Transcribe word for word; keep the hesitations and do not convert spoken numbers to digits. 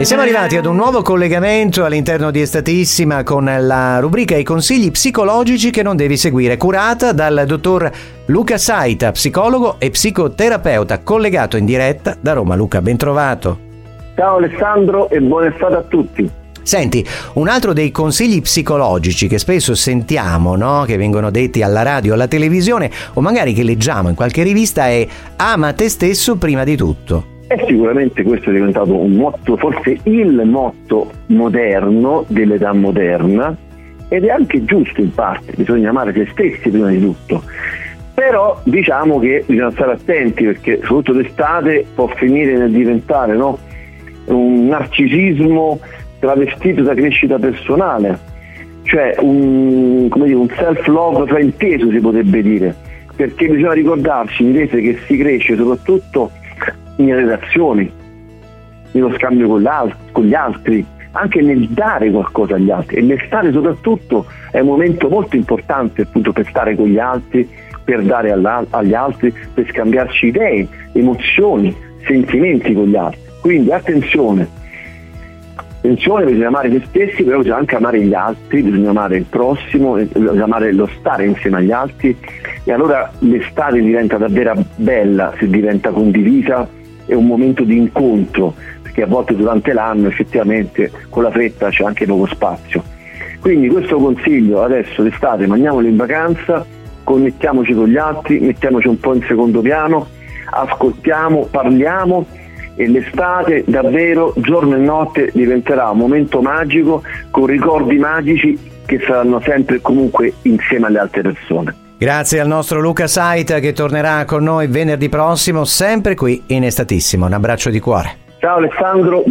siamo arrivati ad un nuovo collegamento all'interno di Estatissima con la rubrica I consigli psicologici che non devi seguire, curata dal dottor Luca Saita, psicologo e psicoterapeuta, collegato in diretta da Roma. Luca, ben trovato. Ciao Alessandro e buona estate a tutti. Senti, un altro dei consigli psicologici che spesso sentiamo, no? Che vengono detti alla radio, alla televisione o magari che leggiamo in qualche rivista è: ama te stesso prima di tutto. E sicuramente questo è diventato un motto, forse il motto moderno dell'età moderna, ed è anche giusto in parte, bisogna amare se stessi prima di tutto. Però diciamo che bisogna stare attenti, perché soprattutto d'estate può finire nel diventare, no, un narcisismo travestito da crescita personale, cioè un, come dire, un self-love frainteso, si potrebbe dire, perché bisogna ricordarci invece che si cresce soprattutto in relazioni, nello scambio con, con gli altri, anche nel dare qualcosa agli altri, e l'estate soprattutto è un momento molto importante appunto per stare con gli altri, per dare agli altri, per scambiarci idee, emozioni, sentimenti con gli altri. Quindi attenzione, attenzione, bisogna amare se stessi, però bisogna anche amare gli altri, bisogna amare il prossimo, bisogna amare lo stare insieme agli altri, e allora l'estate diventa davvero bella se diventa condivisa, è un momento di incontro, perché a volte durante l'anno effettivamente con la fretta c'è anche poco spazio. Quindi questo consiglio: adesso l'estate mandiamolo in vacanza, connettiamoci con gli altri, mettiamoci un po' in secondo piano, ascoltiamo, parliamo, e l'estate davvero giorno e notte diventerà un momento magico, con ricordi magici che saranno sempre e comunque insieme alle altre persone. Grazie al nostro Luca Saita, che tornerà con noi venerdì prossimo, sempre qui in Estatissima. Un abbraccio di cuore. Ciao Alessandro.